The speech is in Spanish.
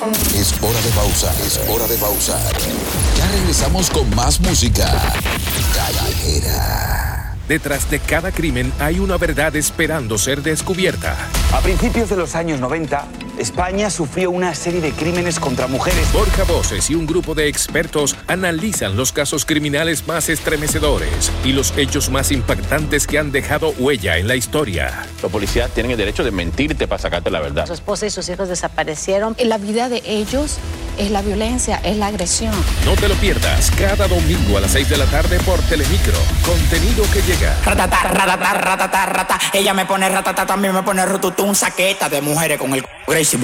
Es hora de pausar, es hora de pausar. Ya regresamos con más música callejera. Detrás de cada crimen hay una verdad esperando ser descubierta. A principios de los años 90, España sufrió una serie de crímenes contra mujeres. Borja Voces y un grupo de expertos analizan los casos criminales más estremecedores y los hechos más impactantes que han dejado huella en la historia. Los policías tienen el derecho de mentirte para sacarte la verdad. Su esposa y sus hijos desaparecieron. La vida de ellos es la violencia, es la agresión. No te lo pierdas cada domingo a las 6 de la tarde por Telemicro. Contenido que llega. Ratata, ratata, ratata, ratata. Ella me pone ratata, también me pone rututum, saqueta de mujeres con el Gracie.